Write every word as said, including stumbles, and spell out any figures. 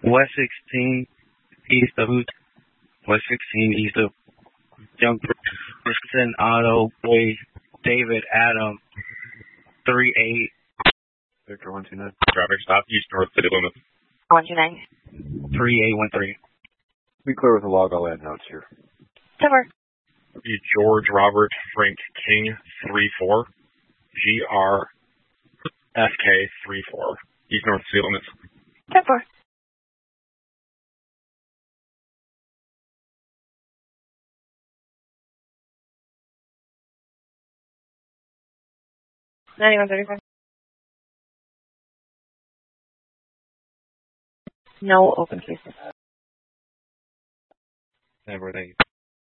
West sixteen, east of West sixteen, east of Jefferson Auto, Boy, David, Adam, three eight. Victor one two nine. Traffic stop, east north city limits. one two nine. three eight one three. Be clear with the log, I'll add notes here. Cover. Be George Robert Frank King three four. G R F K three four. East north city limits. Cover. ninety-one thirty-five. No open cases. Never, thank you.